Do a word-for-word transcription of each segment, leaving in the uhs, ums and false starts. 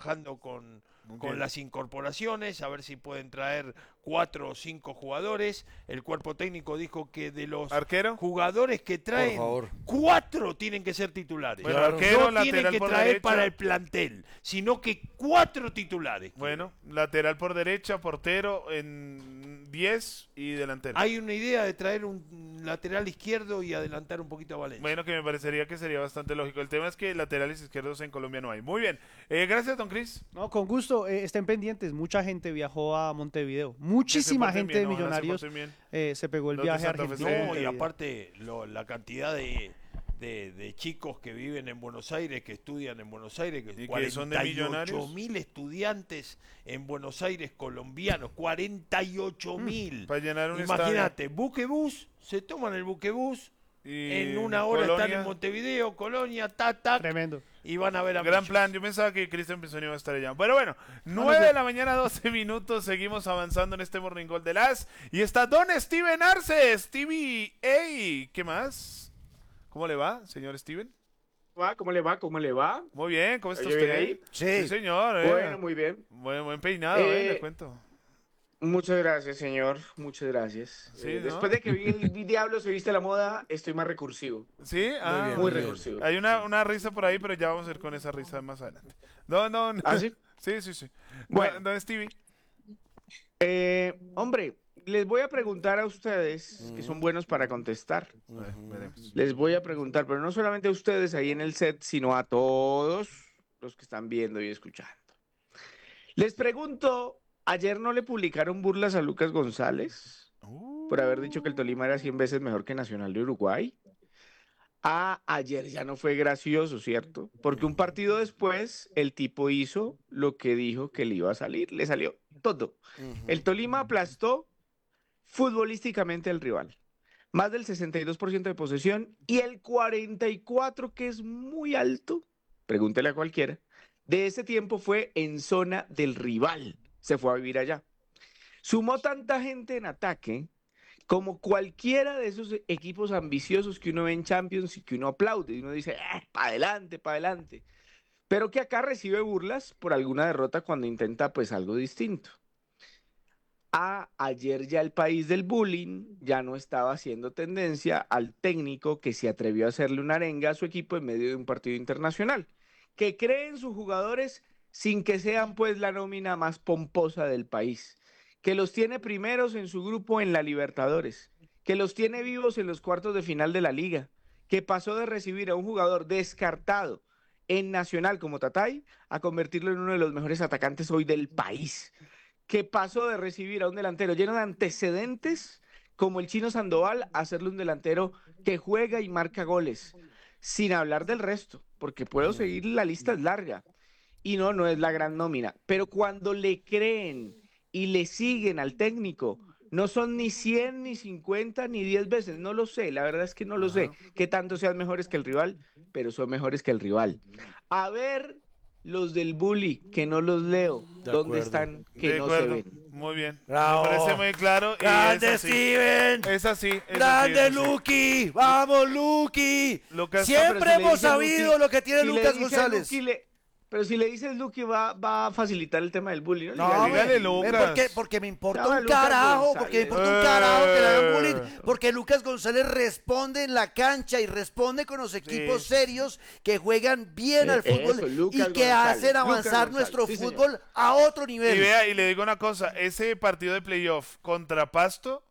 trabajando con, Muy con bien. las incorporaciones, a ver si pueden traer cuatro o cinco jugadores. El cuerpo técnico dijo que de los ¿Arquero? jugadores que traen, favor. cuatro tienen que ser titulares. Bueno, Claro. arquero, No tienen lateral que por traer derecha. para el plantel, sino que cuatro titulares. Bueno, lateral por derecha, portero en diez y delantero. Hay una idea de traer un lateral izquierdo y adelantar un poquito a Valencia. Bueno, que me parecería que sería bastante lógico. El tema es que laterales izquierdos en Colombia no hay. Muy bien. Eh, gracias, don Cris. No, con gusto, eh, estén pendientes. Mucha gente viajó a Montevideo. Muchísima porten gente bien, de ojalá se Millonarios porten bien. eh, se pegó el Los de viaje a Santa Fe Argentina. se- a No, y Montevideo. aparte lo- la cantidad de, de, de chicos que viven en Buenos Aires, que estudian en Buenos Aires, que ¿Y que son de Millonarios? mil estudiantes en Buenos Aires colombianos, cuarenta y ocho mil. Para llenar un Imagínate, buquebús, se toman el buquebús, Y en una hora Colonia. están en Montevideo, Colonia, tac, tac, Tremendo. y van a ver a Gran Millos. plan, yo pensaba que Cristian Pinzón iba a estar allá. Pero bueno, nueve de la mañana, doce minutos, seguimos avanzando en este Morning Call de las. Y está Don Steven Arce, Stevie, ey, ¿qué más? ¿Cómo le va, señor Steven? va? ¿Cómo le va? ¿Cómo le va? Muy bien, ¿cómo está ¿Oye usted bien ahí? ahí? Sí. señor. eh. Bueno, muy bien. Buen, buen peinado, eh, Eh, le cuento. Muchas gracias, señor. Muchas gracias. Sí, Eh, ¿no? Después de que vi el vi Diablo se viste la moda, estoy más recursivo. ¿Sí? Ah, bien, Muy bien. recursivo. Hay una, una risa por ahí, pero ya vamos a ir con esa risa más adelante. No, no, no. ¿Ah, sí? Sí, sí, sí. Bueno. Don, don Stevie. Eh, hombre, les voy a preguntar a ustedes, que son buenos para contestar. Bueno, veremos. Les voy a preguntar, pero no solamente a ustedes ahí en el set, sino a todos los que están viendo y escuchando. Les pregunto, ¿ayer no le publicaron burlas a Lucas González por haber dicho que el Tolima era cien veces mejor que Nacional de Uruguay? Ah, ayer ya no fue gracioso, ¿cierto? Porque un partido después el tipo hizo lo que dijo que le iba a salir, le salió todo. El Tolima aplastó futbolísticamente al rival. Más del sesenta y dos por ciento de posesión y el cuarenta y cuatro por ciento, que es muy alto, pregúntele a cualquiera, de ese tiempo fue en zona del rival. Se fue a vivir allá. Sumó tanta gente en ataque como cualquiera de esos equipos ambiciosos que uno ve en Champions y que uno aplaude y uno dice, eh, para adelante, para adelante. Pero que acá recibe burlas por alguna derrota cuando intenta pues algo distinto. Ah, ayer ya el país del bullying ya no estaba haciendo tendencia al técnico que se atrevió a hacerle una arenga a su equipo en medio de un partido internacional, que cree en sus jugadores sin que sean pues la nómina más pomposa del país, que los tiene primeros en su grupo en la Libertadores, que los tiene vivos en los cuartos de final de la Liga, que pasó de recibir a un jugador descartado en Nacional como Tatay a convertirlo en uno de los mejores atacantes hoy del país, que pasó de recibir a un delantero lleno de antecedentes como el Chino Sandoval a hacerle un delantero que juega y marca goles, sin hablar del resto, porque puedo seguir, la lista es larga, y no, no es la gran nómina, pero cuando le creen y le siguen al técnico, no son ni cien, ni cincuenta, ni diez veces, no lo sé, la verdad es que no lo sé, que tanto sean mejores que el rival, pero son mejores que el rival. A ver, los del bully, que no los leo, De ¿dónde acuerdo. están? Que De no acuerdo. se ven. Muy bien. Bravo. Me parece muy claro. y ¡Grande es así. Steven! Es así. es así, ¡Grande es así. Lucky! ¡Vamos, Lucky! Lucas- Siempre No, pero si le hemos dice sabido Lucky- lo que tiene si le Lucas dice González. Lucky, le- Pero si le dices Lucky va, va a facilitar el tema del bullying, ¿no? No, Dígale, dígale, güey, Lucas. ¿ves por qué? Porque me importa Llama a un Lucas carajo, González. porque me importa un Eh. carajo que le hagan bullying, porque Lucas González responde en la cancha y responde con los equipos Sí. serios que juegan bien Eh, al fútbol eso, Lucas y que González, hacen Lucas avanzar González, nuestro sí, señor. fútbol a otro Y nivel. vea, y le digo una cosa, ese partido de playoff contra Pasto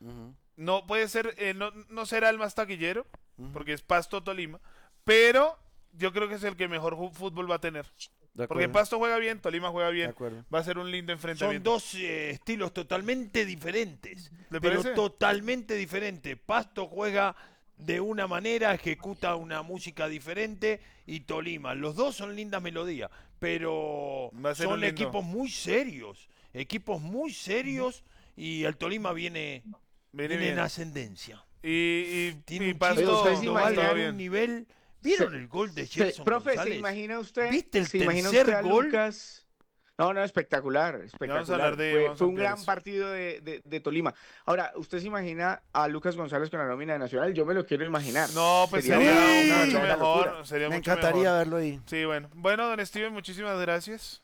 no puede ser, eh, no, no será el más taquillero, porque es Pasto Tolima, pero yo creo que es el que mejor ju- fútbol va a tener. De Porque acuerdo. Pasto juega bien, Tolima juega bien, De acuerdo. va a ser un lindo Son enfrentamiento. dos eh, estilos totalmente diferentes, ¿Le pero parece? totalmente diferentes. Pasto juega de una manera, ejecuta una música diferente, y Tolima. Los dos son lindas melodías, pero Va a ser un son lindo. equipos muy serios, equipos muy serios, y el Tolima viene, Viene viene bien. en ascendencia. Y, y, Tiene y un Pasto chico ustedes que se va a imaginan dar bien. un nivel. ¿Vieron Se- el gol de Se- Gelson profe, ¿se González? imagina usted? ¿Viste el ¿Se imagina tercer usted a gol? Lucas? No, no, espectacular, espectacular. Vamos a hablar de- fue vamos a fue un ampliar gran eso. partido de, de- de Tolima. Ahora, ¿usted se imagina a Lucas González con la nómina de Nacional? Yo me lo quiero imaginar. No, pues sería, Uy, mucho verdadera mejor. locura. Sería Me mucho encantaría mejor. verlo ahí. Sí, bueno. Bueno, don Steven, muchísimas gracias.